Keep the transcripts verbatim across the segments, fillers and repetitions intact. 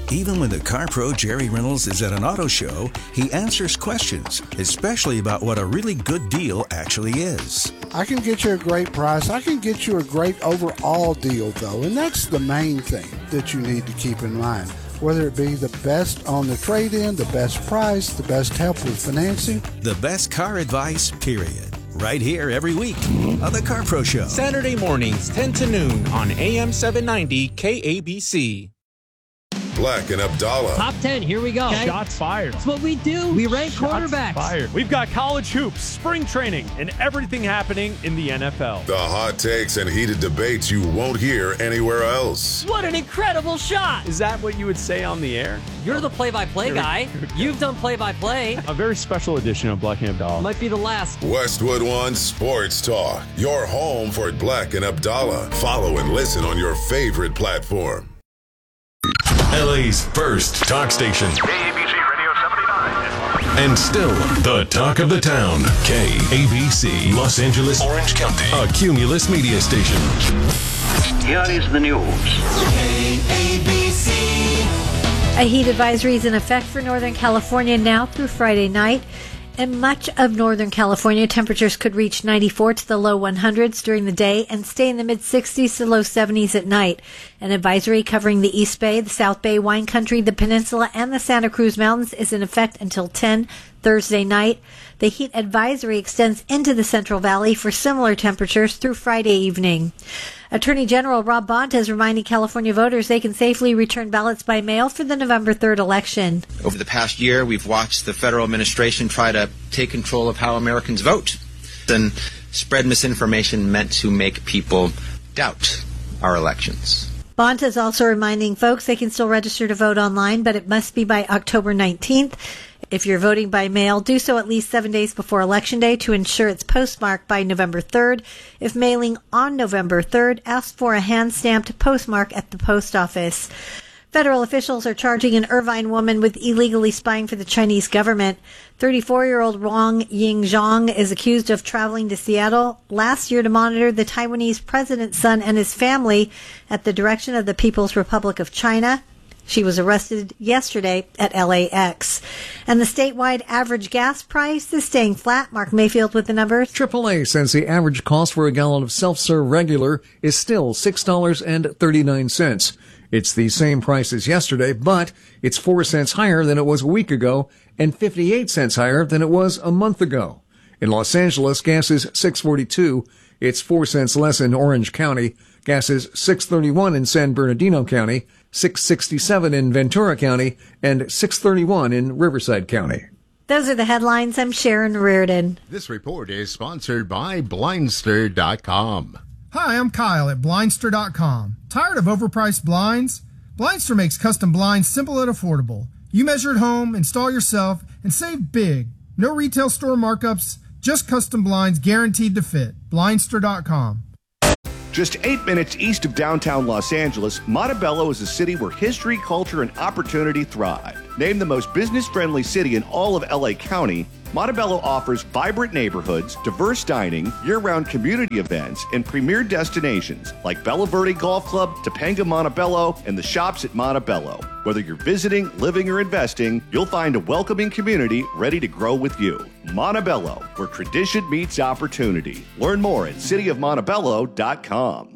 Even when the car pro Jerry Reynolds is at an auto show, he answers questions, especially about what a really good deal actually is. I can get you a great price. I can get you a great overall deal, though, and that's the main thing that you need to keep in mind. Whether it be the best on the trade-in, the best price, the best help with financing. The best car advice, period. Right here every week on the Car Pro Show. Saturday mornings, ten to noon on A M seven ninety K A B C. Black and Abdallah. Top ten, here we go. Okay. Shots fired. That's what we do. We rank Shots quarterbacks. Fired. We've got college hoops, spring training, and everything happening in the N F L. The hot takes and heated debates you won't hear anywhere else. What an incredible shot. Is that what you would say on the air? You're the play-by-play guy. You've done play-by-play. A very special edition of Black and Abdallah. Might be the last. Westwood One Sports Talk. Your home for Black and Abdallah. Follow and listen on your favorite platform. L A's first talk station. K A B C Radio seventy-nine. And still the talk of the town. K A B C, Los Angeles, Orange County. A Cumulus media station. Here is the news. K A B C. A heat advisory is in effect for Northern California now through Friday night. In much of Northern California, temperatures could reach ninety-four to the low one hundreds during the day and stay in the mid-sixties to low seventies at night. An advisory covering the East Bay, the South Bay, Wine Country, the Peninsula, and the Santa Cruz Mountains is in effect until ten Thursday night. The heat advisory extends into the Central Valley for similar temperatures through Friday evening. Attorney General Rob Bonta is reminding California voters they can safely return ballots by mail for the November third election. Over the past year, we've watched the federal administration try to take control of how Americans vote and spread misinformation meant to make people doubt our elections. Bonta is also reminding folks they can still register to vote online, but it must be by October nineteenth. If you're voting by mail, do so at least seven days before Election Day to ensure it's postmarked by November third. If mailing on November third, ask for a hand-stamped postmark at the post office. Federal officials are charging an Irvine woman with illegally spying for the Chinese government. thirty-four-year-old Wang Yingzhong is accused of traveling to Seattle last year to monitor the Taiwanese president's son and his family at the direction of the People's Republic of China. She was arrested yesterday at L A X. And the statewide average gas price is staying flat. Mark Mayfield with the numbers. triple A says the average cost for a gallon of self-serve regular is still six dollars and thirty-nine cents. It's the same price as yesterday, but it's four cents higher than it was a week ago and fifty-eight cents higher than it was a month ago. In Los Angeles, gas is six forty-two. It's four cents less in Orange County. Gas is six thirty-one in San Bernardino County, six sixty-seven in Ventura County, and six thirty-one in Riverside County. Those are the headlines. I'm Sharon Reardon. This report is sponsored by Blindster dot com. Hi, I'm Kyle at Blindster dot com. Tired of overpriced blinds? Blindster makes custom blinds simple and affordable. You measure at home, install yourself, and save big. No retail store markups, just custom blinds guaranteed to fit. Blindster dot com. Just eight minutes east of downtown Los Angeles, Montebello is a city where history, culture, and opportunity thrive. Named the most business-friendly city in all of L A County, Montebello offers vibrant neighborhoods, diverse dining, year-round community events, and premier destinations like Bella Verde Golf Club, Topanga Montebello, and the shops at Montebello. Whether you're visiting, living, or investing, you'll find a welcoming community ready to grow with you. Montebello, where tradition meets opportunity. Learn more at city of montebello dot com.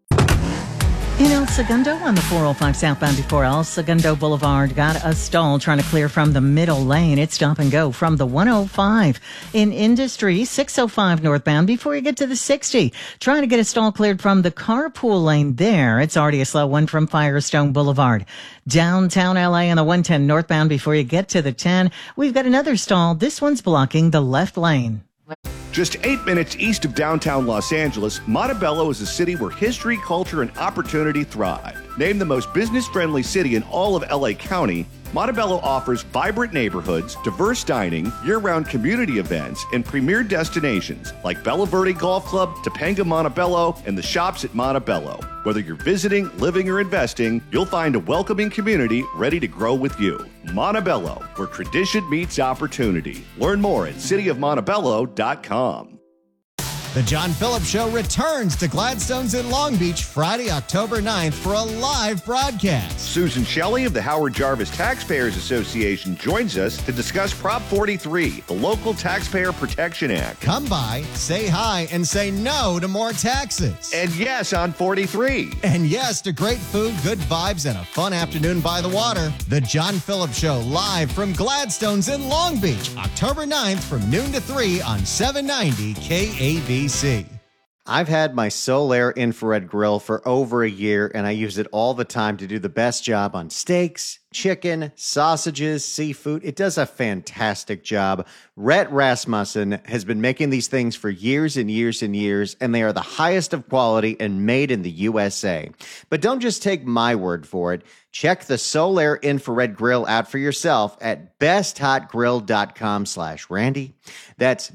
In El Segundo on the four oh five southbound before El Segundo Boulevard got a stall trying to clear from the middle lane. It's stop and go from the one oh five. In Industry, six oh five northbound before you get to the sixty. Trying to get a stall cleared from the carpool lane there. It's already a slow one from Firestone Boulevard. Downtown L A on the one ten northbound before you get to the ten. We've got another stall. This one's blocking the left lane. Just eight minutes east of downtown Los Angeles, Montebello is a city where history, culture, and opportunity thrive. Named the most business-friendly city in all of L A County, Montebello offers vibrant neighborhoods, diverse dining, year-round community events, and premier destinations like Bella Verde Golf Club, Topanga Montebello, and the shops at Montebello. Whether you're visiting, living, or investing, you'll find a welcoming community ready to grow with you. Montebello, where tradition meets opportunity. Learn more at city of montebello dot com. The John Phillips Show returns to Gladstone's in Long Beach Friday, October ninth for a live broadcast. Susan Shelley of the Howard Jarvis Taxpayers Association joins us to discuss Prop forty-three, the Local Taxpayer Protection Act. Come by, say hi, and say no to more taxes. And yes on forty-three. And yes to great food, good vibes, and a fun afternoon by the water. The John Phillips Show live from Gladstone's in Long Beach, October ninth from noon to three on seven ninety K A B C. I've had my Solaire infrared grill for over a year, and I use it all the time to do the best job on steaks, chicken, sausages, seafood. It does a fantastic job. Rhett Rasmussen has been making these things for years and years and years, and they are the highest of quality and made in the U S A. But don't just take my word for it. Check the Solaire infrared grill out for yourself at besthotgrill.com slash Randy. That's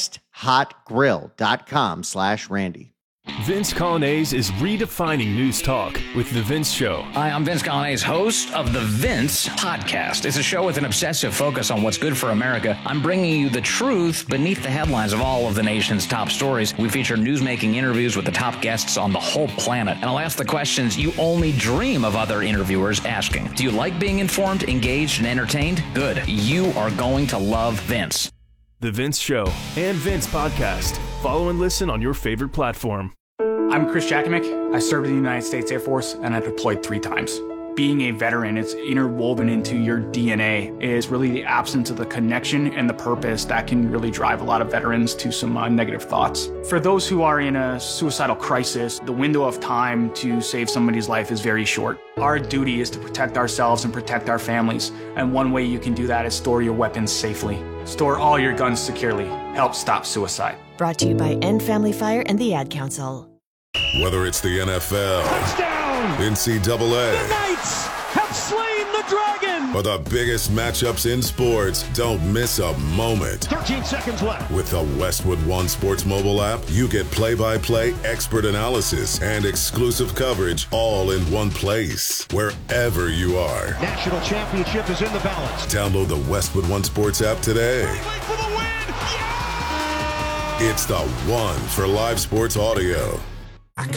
besthotgrill.com slash Randy. Vince Colonnese is redefining news talk with The Vince Show. Hi, I'm Vince Colonnese, host of The Vince Podcast. It's a show with an obsessive focus on what's good for America. I'm bringing you the truth beneath the headlines of all of the nation's top stories. We feature newsmaking interviews with the top guests on the whole planet. And I'll ask the questions you only dream of other interviewers asking. Do you like being informed, engaged, and entertained? Good. You are going to love Vince. The Vince Show and Vince Podcast. Follow and listen on your favorite platform. I'm Chris Jakimick. I served in the United States Air Force and I deployed three times. Being a veteran, it's interwoven into your D N A, is really the absence of the connection and the purpose that can really drive a lot of veterans to some uh, negative thoughts. For those who are in a suicidal crisis, the window of time to save somebody's life is very short. Our duty is to protect ourselves and protect our families, and one way you can do that is store your weapons safely. Store all your guns securely. Help stop suicide. Brought to you by End Family Fire and the Ad Council. Whether it's the N F L, touchdown, N C double A, the Knights have slain the dragon, or the biggest matchups in sports, don't miss a moment. thirteen seconds left. With the Westwood One Sports mobile app, you get play-by-play, expert analysis, and exclusive coverage all in one place, wherever you are. National championship is in the balance. Download the Westwood One Sports app today. For the win. Yeah! It's the one for live sports audio.